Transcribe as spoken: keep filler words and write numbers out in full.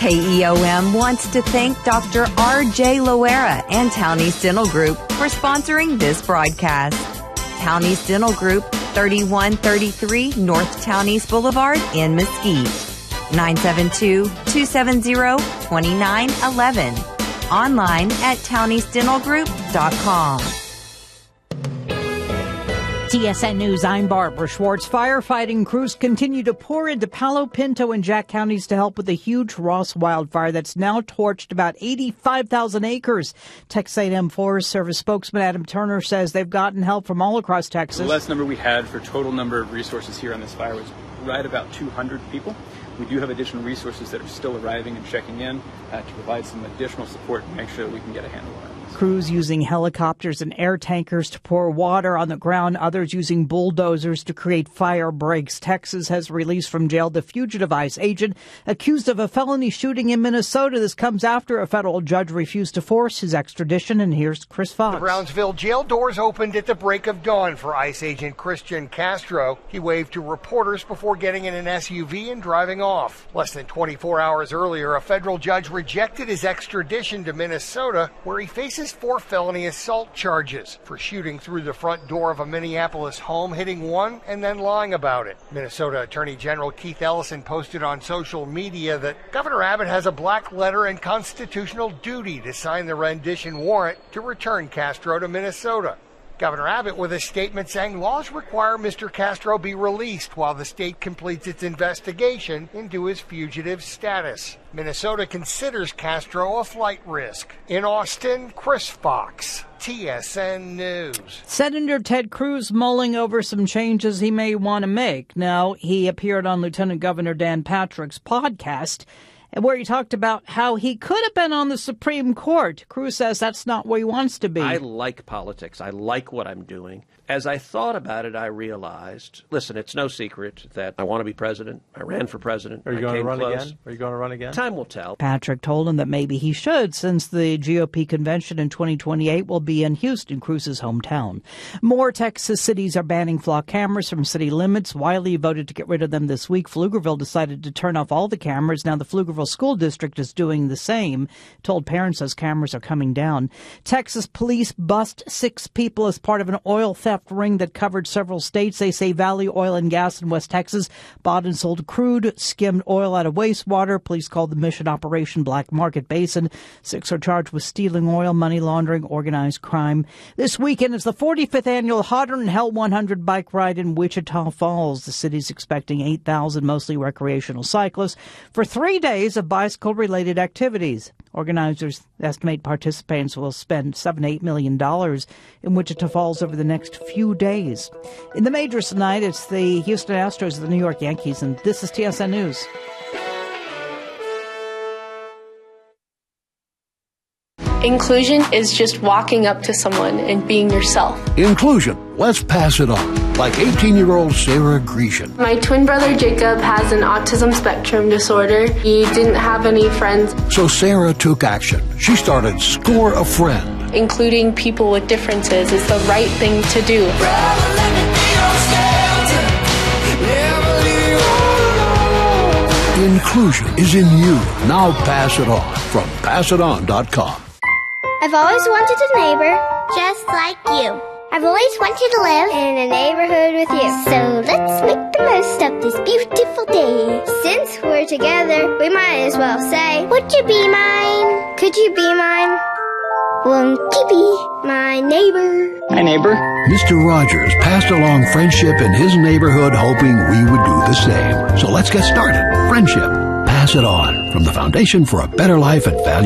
K E O M wants to thank Doctor R J Loera and Townie's Dental Group for sponsoring this broadcast. Townie's Dental Group, thirty-one thirty-three North Townies Boulevard in Mesquite. nine seven two, two seven zero, two nine one one. Online at townies dental group dot com. T S N News, I'm Barbara Schwartz. Firefighting crews continue to pour into Palo Pinto and Jack counties to help with the huge Ross wildfire that's now torched about eighty-five thousand acres. Texas A and M Forest Service spokesman Adam Turner says they've gotten help from all across Texas. The last number we had for total number of resources here on this fire was right about two hundred people. We do have additional resources that are still arriving and checking in uh, to provide some additional support and make sure that we can get a handle on it. Crews using helicopters and air tankers to pour water on the ground, others using bulldozers to create fire breaks. Texas has released from jail the fugitive ICE agent accused of a felony shooting in Minnesota. This comes after a federal judge refused to force his extradition. And here's Chris Fox. The Brownsville jail doors opened at the break of dawn for ICE agent Christian Castro. He waved to reporters before getting in an S U V and driving off. Less than twenty-four hours earlier, a federal judge rejected his extradition to Minnesota, where he faces four felony assault charges for shooting through the front door of a Minneapolis home, hitting one and then lying about it. Minnesota Attorney General Keith Ellison posted on social media that Governor Abbott has a black letter and constitutional duty to sign the rendition warrant to return Castro to Minnesota. Governor Abbott with a statement saying laws require Mister Castro be released while the state completes its investigation into his fugitive status. Minnesota considers Castro a flight risk. In Austin, Chris Fox, T S N News. Senator Ted Cruz mulling over some changes he may want to make. Now, he appeared on Lieutenant Governor Dan Patrick's podcast, where he talked about how he could have been on the Supreme Court. Cruz says that's not where he wants to be. I like politics. I like what I'm doing. As I thought about it, I realized, listen, it's no secret that I want to be president. I ran for president. Are you I going to run close. again? Are you going to run again? Time will tell. Patrick told him that maybe he should, since the G O P convention in twenty twenty-eight will be in Houston, Cruz's hometown. More Texas cities are banning flock cameras from city limits. Wiley voted to get rid of them this week. Pflugerville decided to turn off all the cameras. Now the Pflugerville School District is doing the same. Told parents those cameras are coming down. Texas police bust six people as part of an oil theft ring that covered several states. They say Valley Oil and Gas in West Texas bought and sold crude, skimmed oil out of wastewater. Police called the mission Operation Black Market Basin. Six are charged with stealing oil, money laundering, organized crime. This weekend is the forty-fifth annual Hotter Than Hell one hundred bike ride in Wichita Falls. The city's expecting eight thousand mostly recreational cyclists for three days of bicycle-related activities. Organizers estimate participants will spend seven to eight million dollars in Wichita Falls over the next few days. In the majors tonight, it's the Houston Astros and the New York Yankees, and this is T S N News. Inclusion is just walking up to someone and being yourself. Inclusion. Let's pass it on. Like eighteen-year-old Sarah Grecian. My twin brother Jacob has an autism spectrum disorder. He didn't have any friends. So Sarah took action. She started Score a Friend. Including people with differences is the right thing to do. Inclusion is in you. Now pass it on from pass it on dot com. I've always wanted a neighbor just like you. I've always wanted to live in a neighborhood with you. So let's make the most of this beautiful day. Since we're together, we might as well say, would you be mine? Could you be mine? Won't you be my neighbor? My neighbor. Mister Rogers passed along friendship in his neighborhood, hoping we would do the same. So let's get started. Friendship. Pass it on. From the Foundation for a Better Life at Value.